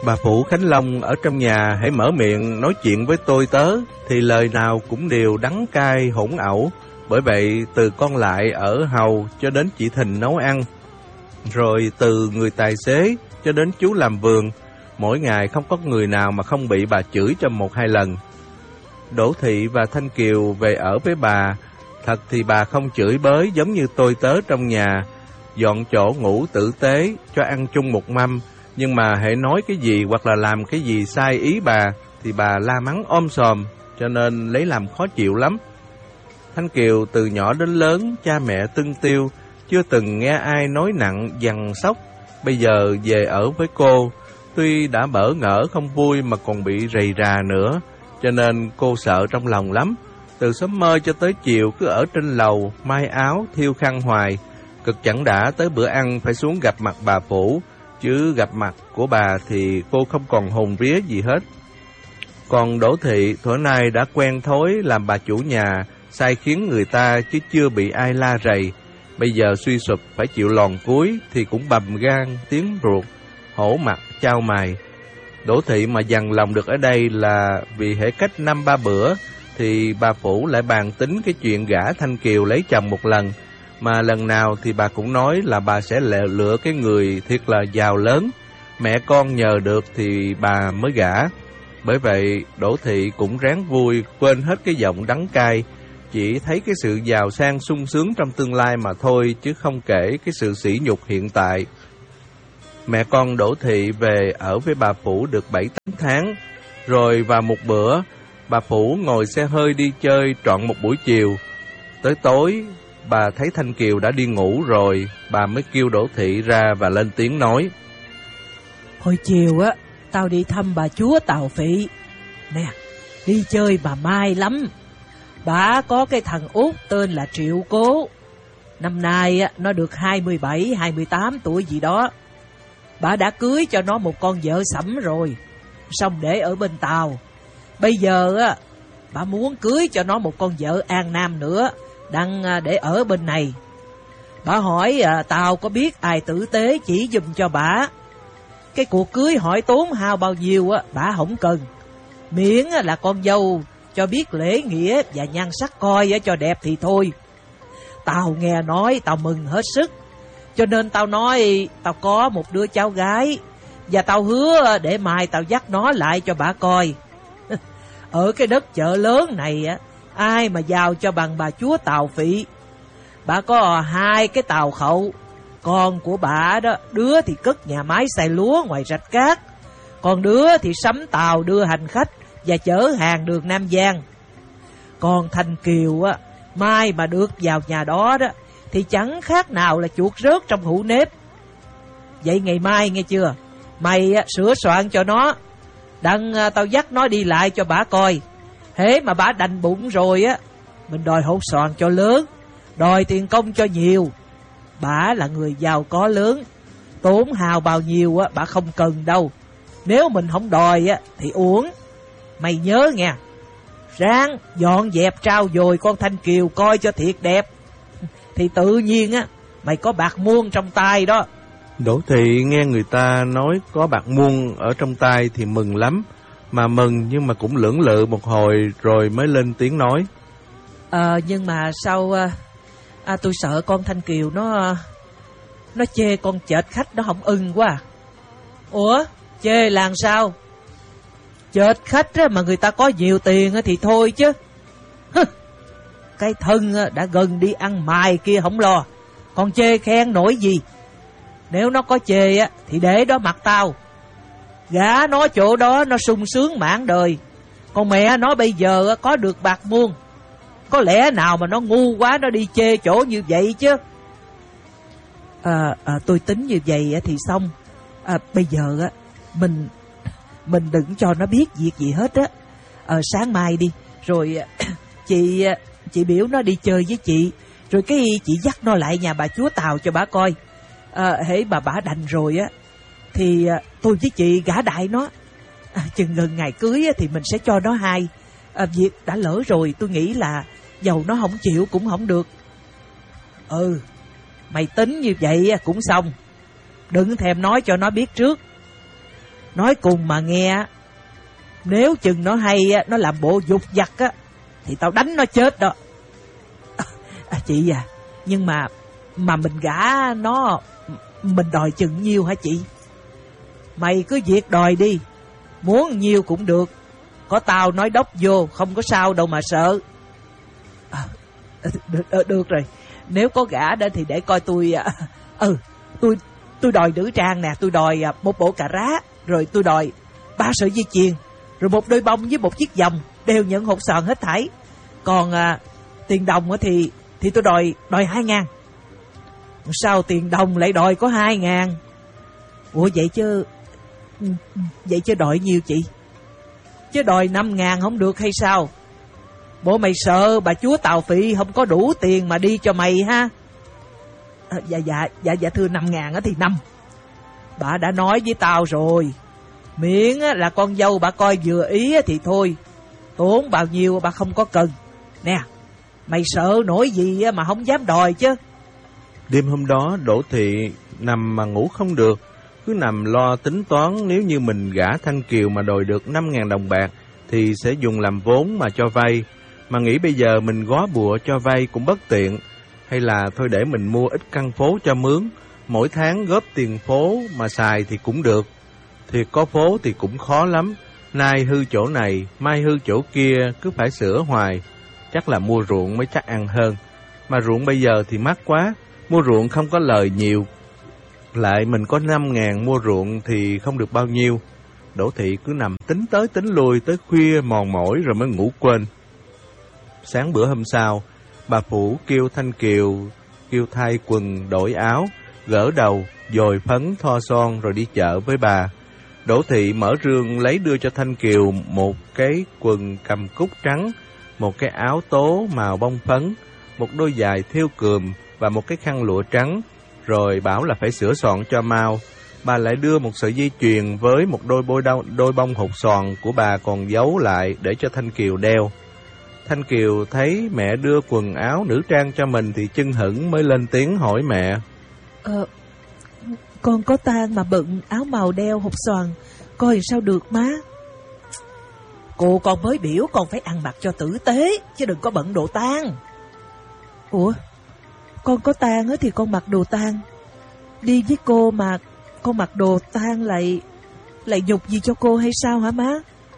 Bà Phụ Khánh Long ở trong nhà hãy mở miệng nói chuyện với tôi tớ thì lời nào cũng đều đắng cay hỗn ẩu. Bởi vậy từ con lại ở hầu cho đến chị Thìn nấu ăn, rồi từ người tài xế cho đến chú làm vườn, mỗi ngày không có người nào mà không bị bà chửi cho 1-2 lần. Đỗ Thị và Thanh Kiều về ở với bà, thật thì bà không chửi bới giống như tôi tớ trong nhà, dọn chỗ ngủ tử tế, cho ăn chung một mâm, nhưng mà hễ nói cái gì hoặc là làm cái gì sai ý bà thì bà la mắng sòm, cho nên lấy làm khó chịu lắm. Thanh Kiều từ nhỏ đến lớn, cha mẹ tưng tiêu, chưa từng nghe ai nói nặng dằn sóc. Bây giờ về ở với cô, tuy đã bỡ ngỡ không vui mà còn bị rầy rà nữa, cho nên cô sợ trong lòng lắm. Từ sớm mơ cho tới chiều cứ ở trên lầu, may áo, thiêu khăn hoài. Cực chẳng đã tới bữa ăn phải xuống gặp mặt bà Phủ, chứ gặp mặt của bà thì cô không còn hồn vía gì hết. Còn Đỗ Thị thuở nay đã quen thói làm bà chủ nhà, sai khiến người ta chứ chưa bị ai la rầy. Bây giờ suy sụp phải chịu lòn cuối thì cũng bầm gan, tiếng ruột, hổ mặt, chao mày. Đỗ Thị mà dằn lòng được ở đây là vì hễ cách 5-3 bữa thì bà Phủ lại bàn tính cái chuyện gả Thanh Kiều lấy chồng một lần. Mà lần nào thì bà cũng nói là bà sẽ lựa cái người thiệt là giàu lớn, mẹ con nhờ được thì bà mới gả. Bởi vậy Đỗ Thị cũng ráng vui, quên hết cái giọng đắng cay, chỉ thấy cái sự giàu sang sung sướng trong tương lai mà thôi, chứ không kể cái sự sỉ nhục hiện tại. Mẹ con Đỗ Thị về ở với bà Phủ được 7-8 tháng, rồi vào một bữa, bà Phủ ngồi xe hơi đi chơi trọn một buổi chiều. Tới tối, bà thấy Thanh Kiều đã đi ngủ rồi, bà mới kêu Đỗ Thị ra và lên tiếng nói: Hồi chiều á, tao đi thăm bà chúa Tào Phị. Nè, đi chơi bà Mai lắm. Bà có cái thằng út tên là Triệu Cố. Năm nay á, nó được 27-28 tuổi gì đó. Bà đã cưới cho nó một con vợ sẫm rồi, xong để ở bên Tàu. Bây giờ á, bà muốn cưới cho nó một con vợ An Nam nữa, đang để ở bên này. Bà hỏi tao có biết ai tử tế chỉ giùm cho bà. Cái cuộc cưới hỏi tốn hao bao nhiêu á, bà không cần. Miễn là con dâu cho biết lễ nghĩa và nhan sắc coi cho đẹp thì thôi. Tao nghe nói tao mừng hết sức, cho nên tao nói tao có một đứa cháu gái, và tao hứa để mai tao dắt nó lại cho bà coi. Ở cái đất chợ lớn này á, ai mà giàu cho bằng bà chúa Tào Phị. Bà có 2 cái tàu khẩu. Con của bà đó, đứa thì cất nhà máy xay lúa ngoài rạch cát, còn đứa thì sắm tàu đưa hành khách và chở hàng đường Nam Giang. Còn Thanh Kiều á, mai mà được vào nhà đó đó thì chẳng khác nào là chuột rớt trong hũ nếp. Vậy ngày mai nghe chưa, mày sửa soạn cho nó, đặng tao dắt nó đi lại cho bà coi. Hễ mà bà đành bụng rồi á, mình đòi hột xoàn cho lớn, đòi tiền công cho nhiều. Bà là người giàu có lớn, tốn hào bao nhiêu á bà không cần đâu. Nếu mình không đòi á thì uổng. Mày nhớ nha, ráng dọn dẹp trao dồi con Thanh Kiều coi cho thiệt đẹp, thì tự nhiên á mày có bạc muôn trong tay đó. Đỗ Thị nghe người ta nói có bạc muôn ở trong tay thì mừng lắm, mà mừng nhưng mà cũng lưỡng lự một hồi rồi mới lên tiếng nói: Nhưng mà sao tôi sợ con Thanh Kiều nó chê con chệch khách nó không ưng quá à. Ủa, chê làm sao? Chệch khách á, mà người ta có nhiều tiền á thì thôi chứ. Cái thân đã gần đi ăn mài kia không lo, còn chê khen nổi gì. Nếu nó có chê á thì để đó mặt tao, gả nó chỗ đó nó sung sướng mãn đời. Còn mẹ nó bây giờ có được bạc muôn, có lẽ nào mà nó ngu quá nó đi chê chỗ như vậy chứ. Tôi tính như vậy thì xong. Bây giờ á mình đừng cho nó biết việc gì hết á. Sáng mai đi, rồi chị biểu nó đi chơi với chị, rồi cái chị dắt nó lại nhà bà chúa Tàu cho bà coi. Hễ bà đành rồi á thì tôi với chị gả đại nó. Chừng gần ngày cưới á, thì mình sẽ cho nó hai. Việc đã lỡ rồi, tôi nghĩ là dầu nó không chịu cũng không được. Mày tính như vậy cũng xong, đừng thèm nói cho nó biết trước. Nói cùng mà nghe, nếu chừng nó hay á, nó làm bộ dục vặt á, thì tao đánh nó chết đó. Chị à, nhưng mà mình gả nó, mình đòi chừng nhiêu hả chị? Mày cứ việc đòi đi, muốn nhiêu cũng được. Có tao nói đốc vô, không có sao đâu mà sợ. Được rồi, nếu có gả đó thì để coi tôi. Tôi đòi nữ trang nè, tôi đòi một bộ cà rá, rồi tôi đòi 3 sợi dây chuyền, rồi một đôi bông với một chiếc vòng, đều nhận hột xoàn hết thảy. Còn tiền đồng thì tôi đòi 2.000. Sao tiền đồng lại đòi có 2.000? Ủa vậy chứ đòi nhiêu chị? Chứ đòi 5.000 không được hay sao? Bộ mày sợ bà chúa Tào Phị không có đủ tiền mà đi cho mày ha? Dạ thưa 5.000 thì 5. Bà đã nói với tao rồi, miễn là con dâu bà coi vừa ý thì thôi, tốn bao nhiêu bà không có cần. Nè, mày sợ nổi gì mà không dám đòi chứ? Đêm hôm đó Đỗ Thị nằm mà ngủ không được, cứ nằm lo tính toán nếu như mình gả Thanh Kiều mà đòi được 5.000 đồng bạc thì sẽ dùng làm vốn mà cho vay. Mà nghĩ bây giờ mình gó bùa cho vay cũng bất tiện, hay là thôi để mình mua ít căn phố cho mướn, mỗi tháng góp tiền phố mà xài thì cũng được. Thiệt có phố thì cũng khó lắm, nay hư chỗ này, mai hư chỗ kia, cứ phải sửa hoài. Chắc là mua ruộng mới chắc ăn hơn. Mà ruộng bây giờ thì mắc quá, mua ruộng không có lời nhiều. Lại mình có 5.000 mua ruộng thì không được bao nhiêu. Đỗ Thị cứ nằm tính tới tính lui tới khuya mòn mỏi rồi mới ngủ quên. Sáng bữa hôm sau, bà Phủ kêu Thanh Kiều kêu thay quần đổi áo, gỡ đầu, dồi phấn thoa son rồi đi chợ với bà. Đỗ Thị mở rương lấy đưa cho Thanh Kiều một cái quần cầm cúc trắng, một cái áo tố màu bông phấn, một đôi giày thêu cườm và một cái khăn lụa trắng, rồi bảo là phải sửa soạn cho mau. Bà lại đưa một sợi dây chuyền với một đôi bông hột xoàn của bà còn giấu lại để cho Thanh Kiều đeo. Thanh Kiều thấy mẹ đưa quần áo nữ trang cho mình thì chưng hửng mới lên tiếng hỏi mẹ. Con có tang mà bận áo màu đeo hột xoàn, coi sao được má? Cô con mới biểu con phải ăn mặc cho tử tế, chứ đừng có bận đồ tang. Ủa, con có tang thì con mặc đồ tang. Đi với cô mà con mặc đồ tang lại nhục gì cho cô hay sao hả má?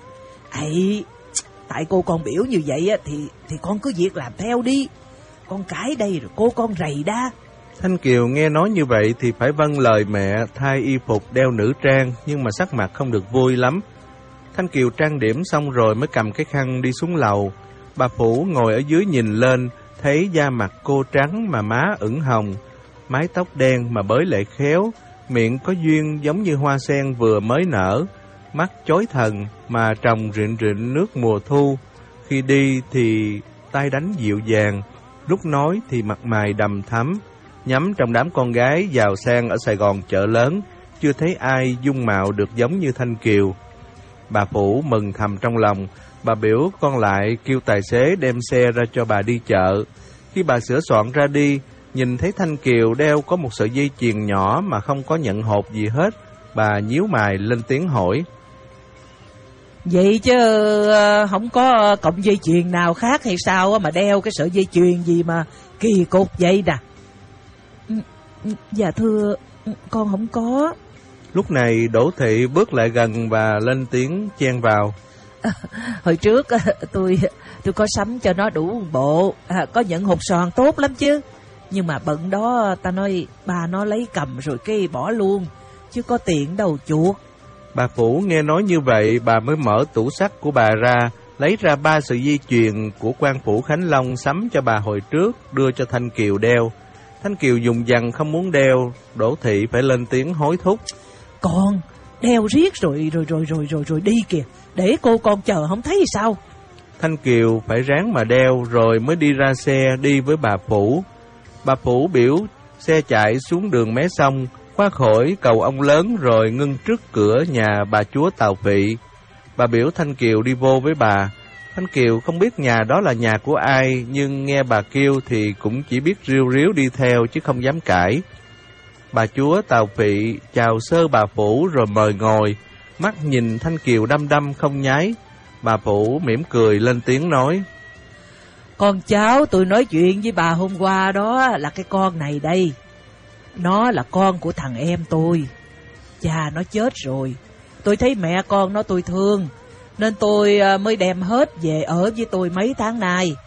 Tại cô con biểu như vậy thì con cứ việc làm theo đi. Con cãi đây rồi cô con rầy đa. Thanh Kiều nghe nói như vậy thì phải vâng lời mẹ, thay y phục đeo nữ trang, nhưng mà sắc mặt không được vui lắm. Thanh Kiều trang điểm xong rồi mới cầm cái khăn đi xuống lầu. Bà Phủ ngồi ở dưới nhìn lên, thấy da mặt cô trắng mà má ửng hồng, mái tóc đen mà bới lại khéo, miệng có duyên giống như hoa sen vừa mới nở, mắt chói thần mà tròng rịn rịn nước mùa thu. Khi đi thì tay đánh dịu dàng, lúc nói thì mặt mày đầm thắm. Nhắm trong đám con gái giàu sang ở Sài Gòn chợ lớn, chưa thấy ai dung mạo được giống như Thanh Kiều. Bà Phủ mừng thầm trong lòng, bà biểu con lại kêu tài xế đem xe ra cho bà đi chợ. Khi bà sửa soạn ra đi, nhìn thấy Thanh Kiều đeo có một sợi dây chuyền nhỏ mà không có nhận hột gì hết, bà nhíu mày lên tiếng hỏi. Vậy chứ không có cọng dây chuyền nào khác hay sao mà đeo cái sợi dây chuyền gì mà kỳ cục vậy nè? Dạ thưa, con không có. Lúc này Đỗ Thị bước lại gần và lên tiếng chen vào. Hồi trước tôi có sắm cho nó đủ bộ, có nhận hột xoàn tốt lắm chứ. Nhưng mà bận đó ta nói bà nó lấy cầm rồi cái bỏ luôn, chứ có tiền đâu chuột. Bà Phủ nghe nói như vậy, bà mới mở tủ sắt của bà ra, lấy ra 3 sợi dây chuyền của quan phủ Khánh Long sắm cho bà hồi trước, đưa cho Thanh Kiều đeo. Thanh Kiều dùng dằng không muốn đeo, Đỗ Thị phải lên tiếng hối thúc. Con đeo riết rồi đi kìa, để cô con chờ không thấy sao? Thanh Kiều phải ráng mà đeo rồi mới đi ra xe đi với bà Phủ. Bà Phủ biểu xe chạy xuống đường mé sông, qua khỏi cầu ông lớn rồi ngưng trước cửa nhà bà chúa Tào Phị. Bà biểu Thanh Kiều đi vô với bà. Thanh Kiều không biết nhà đó là nhà của ai, nhưng nghe bà kêu thì cũng chỉ biết riu riu đi theo chứ không dám cãi. Bà chúa Tào Phị chào sơ bà Phủ rồi mời ngồi. mắt nhìn Thanh Kiều đăm đăm không nháy. Bà Phủ mỉm cười lên tiếng nói: Con cháu tôi nói chuyện với bà hôm qua đó là cái con này đây. Nó là con của thằng em tôi. Cha nó chết rồi. Tôi thấy mẹ con nó tôi thương, nên tôi mới đem hết về ở với tôi mấy tháng nay.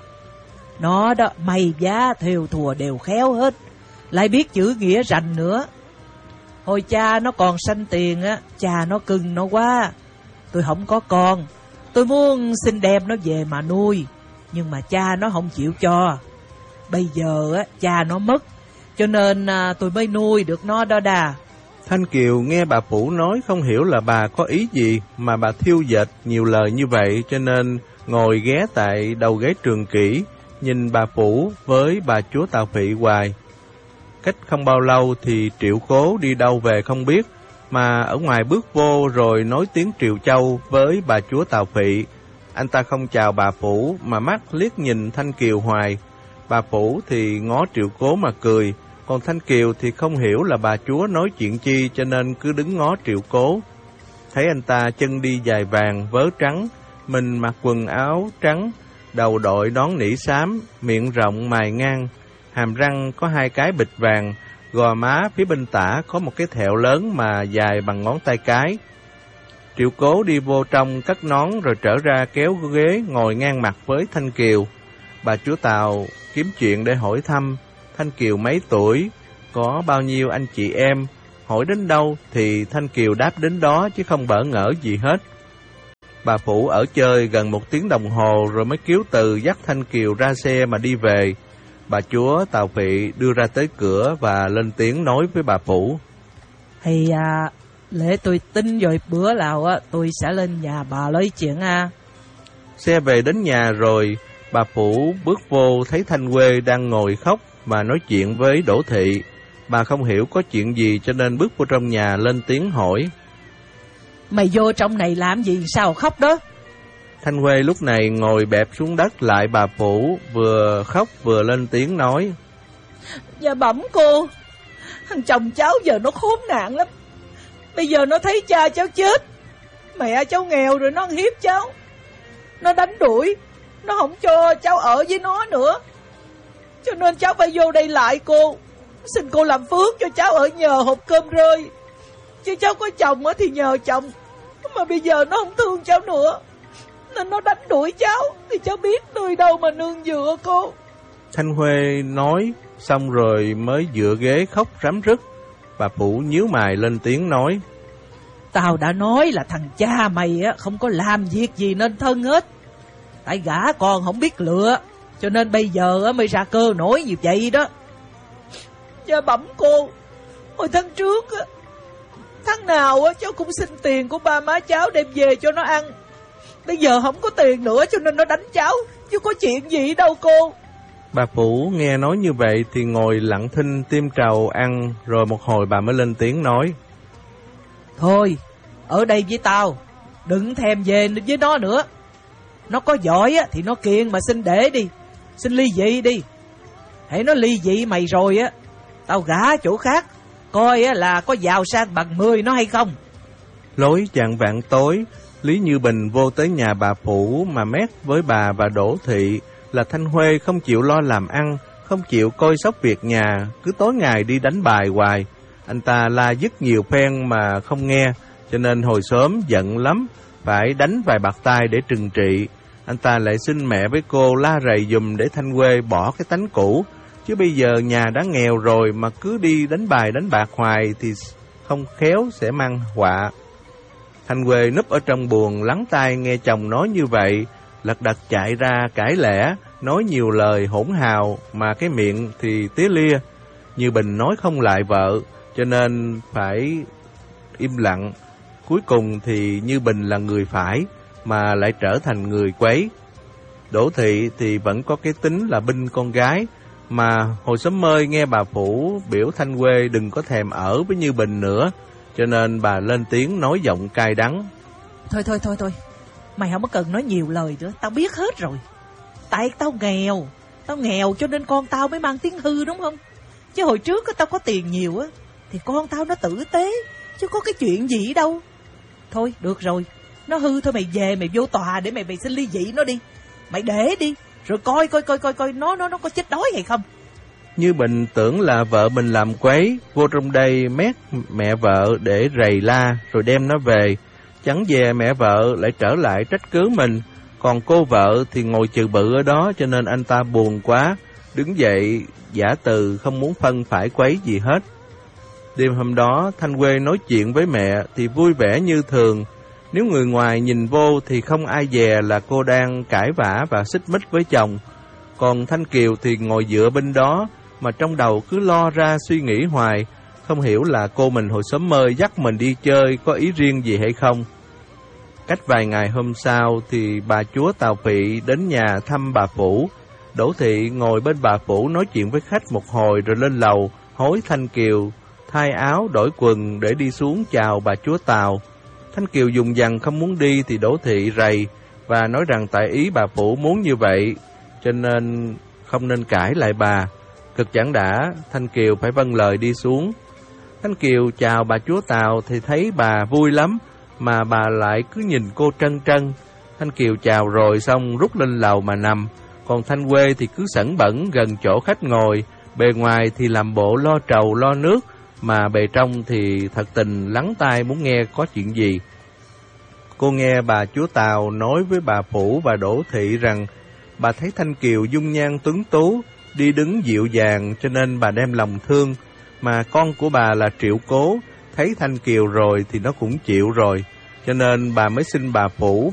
Nó đó may vá thêu thùa đều khéo hết, lại biết chữ nghĩa rành nữa. Hồi cha nó còn sanh tiền á, cha nó cưng nó quá. Tôi không có con, tôi muốn xin đem nó về mà nuôi, nhưng mà cha nó không chịu cho. Bây giờ á, cha nó mất, cho nên tôi mới nuôi được nó đó đà. Thanh Kiều nghe bà Phủ nói không hiểu là bà có ý gì mà bà thiêu dệt nhiều lời như vậy, cho nên ngồi ghé tại đầu ghế trường kỷ, nhìn bà Phủ với bà chúa Tào Phị hoài. Cách không bao lâu thì Triệu Cố đi đâu về không biết, mà ở ngoài bước vô rồi nói tiếng Triều Châu với bà chúa Tào Phị. Anh ta không chào bà Phủ mà mắt liếc nhìn Thanh Kiều hoài. Bà Phủ thì ngó Triệu Cố mà cười, còn Thanh Kiều thì không hiểu là bà chúa nói chuyện chi, cho nên cứ đứng ngó Triệu Cố. Thấy anh ta chân đi dài vàng, vớ trắng, mình mặc quần áo trắng, đầu đội nón nỉ xám, miệng rộng mày ngang, hàm răng có 2 cái bịch vàng, gò má phía bên tả có một cái thẹo lớn mà dài bằng ngón tay cái. Triệu Cố đi vô trong cất nón rồi trở ra kéo ghế ngồi ngang mặt với Thanh Kiều. Bà chúa Tào kiếm chuyện để hỏi thăm Thanh Kiều mấy tuổi, có bao nhiêu anh chị em, hỏi đến đâu thì Thanh Kiều đáp đến đó chứ không bỡ ngỡ gì hết. Bà Phủ ở chơi gần 1 tiếng đồng hồ rồi mới cứu từ dắt Thanh Kiều ra xe mà đi về. Bà chúa Tào Phị đưa ra tới cửa và lên tiếng nói với bà Phủ: Thì lễ tôi tính rồi, bữa nào tôi sẽ lên nhà bà nói chuyện a. Xe về đến nhà rồi, bà Phủ bước vô thấy Thanh Huê đang ngồi khóc và nói chuyện với Đỗ Thị. Bà không hiểu có chuyện gì cho nên bước vô trong nhà lên tiếng hỏi: Mày vô trong này làm gì sao khóc đó? Thanh Huê lúc này ngồi bẹp xuống đất lại bà Phủ, vừa khóc vừa lên tiếng nói: Dạ bẩm cô, thằng chồng cháu giờ nó khốn nạn lắm. Bây giờ nó thấy cha cháu chết, mẹ cháu nghèo rồi nó hiếp cháu, nó đánh đuổi, nó không cho cháu ở với nó nữa. Cho nên cháu phải vô đây lại cô. Xin cô làm phước cho cháu ở nhờ hộp cơm rơi. Chứ cháu có chồng thì nhờ chồng, mà bây giờ nó không thương cháu nữa, nên nó đánh đuổi cháu, thì cháu biết nơi đâu mà nương dựa cô. Thanh Huê nói xong rồi mới dựa ghế khóc rắm rứt. Bà Phủ nhíu mày lên tiếng nói: Tao đã nói là thằng cha mày không có làm việc gì nên thân hết. Tại gã con không biết lựa, cho nên bây giờ mới ra cơ nổi như vậy đó. Dạ bẩm cô, hồi tháng trước tháng nào cháu cũng xin tiền của ba má cháu đem về cho nó ăn. Bây giờ không có tiền nữa cho nên nó đánh cháu, chứ có chuyện gì đâu cô. Bà Phủ nghe nói như vậy thì ngồi lặng thinh tiêm trầu ăn, rồi một hồi bà mới lên tiếng nói: Thôi, ở đây với tao, đừng thèm về với nó nữa. Nó có giỏi thì nó kiện mà xin để đi, xin ly dị đi. Hãy nó ly dị mày rồi tao gả chỗ khác, coi là có giàu sang bằng 10 nó hay không. Lối chạng vạng tối, Lý Như Bình vô tới nhà bà Phủ mà mét với bà và Đỗ Thị là Thanh Huê không chịu lo làm ăn, không chịu coi sóc việc nhà, cứ tối ngày đi đánh bài hoài. Anh ta la dứt nhiều phen mà không nghe, cho nên hồi sớm giận lắm, phải đánh vài bạt tay để trừng trị. Anh ta lại xin mẹ với cô la rầy giùm để Thanh Huê bỏ cái tánh cũ, chứ bây giờ nhà đã nghèo rồi mà cứ đi đánh bài đánh bạc hoài thì không khéo sẽ mang họa. Thanh Huê núp ở trong buồng lắng tai nghe chồng nói như vậy, lật đật chạy ra cãi lẽ, nói nhiều lời hỗn hào mà cái miệng thì tía lia. Như Bình nói không lại vợ, cho nên phải im lặng. Cuối cùng thì Như Bình là người phải, mà lại trở thành người quấy. Đỗ Thị thì vẫn có cái tính là binh con gái, mà hồi sớm mơi nghe bà Phủ biểu Thanh Huê đừng có thèm ở với Như Bình nữa, cho nên bà lên tiếng nói giọng cay đắng: Thôi, mày không có cần nói nhiều lời nữa, tao biết hết rồi. Tại tao nghèo cho nên con tao mới mang tiếng hư đúng không? Chứ hồi trước tao có tiền nhiều thì con tao nó tử tế, chứ có cái chuyện gì đâu. Thôi được rồi, nó hư thôi, mày về mày vô tòa để mày xin ly dị nó đi. Mày để đi, rồi coi nó có chết đói hay không. Như Bình tưởng là vợ mình làm quấy, vô trong đây mét mẹ vợ để rầy la rồi đem nó về. Chẳng về mẹ vợ lại trở lại trách cứ mình, còn cô vợ thì ngồi chừ bự ở đó, cho nên anh ta buồn quá, đứng dậy giả từ không muốn phân phải quấy gì hết. Đêm hôm đó Thanh Quê nói chuyện với mẹ thì vui vẻ như thường. Nếu người ngoài nhìn vô thì không ai dè là cô đang cãi vã và xích mích với chồng. Còn Thanh Kiều thì ngồi dựa bên đó mà trong đầu cứ lo ra suy nghĩ hoài, không hiểu là cô mình hồi sớm mơ dắt mình đi chơi có ý riêng gì hay không. Cách vài ngày hôm sau thì bà chúa Tào Phị đến nhà thăm bà Phủ. Đỗ Thị ngồi bên bà Phủ nói chuyện với khách một hồi rồi lên lầu hối Thanh Kiều thay áo đổi quần để đi xuống chào bà chúa Tào. Thanh Kiều dùng dằng không muốn đi thì Đỗ Thị rầy và nói rằng tại ý bà Phủ muốn như vậy cho nên không nên cãi lại bà. Cực chẳng đã, Thanh Kiều phải vâng lời đi xuống. Thanh Kiều chào bà chúa Tào thì thấy bà vui lắm, mà bà lại cứ nhìn cô trân trân. Thanh Kiều chào rồi xong rút lên lầu mà nằm, còn Thanh Quê thì cứ sẵn bẩn gần chỗ khách ngồi, bề ngoài thì làm bộ lo trầu lo nước, mà bề trong thì thật tình lắng tai muốn nghe có chuyện gì. Cô nghe bà chúa Tào nói với bà Phủ và Đỗ Thị rằng bà thấy Thanh Kiều dung nhan tuấn tú, đi đứng dịu dàng cho nên bà đem lòng thương, mà con của bà là Triệu Cố, thấy Thanh Kiều rồi thì nó cũng chịu rồi, cho nên bà mới xin bà Phủ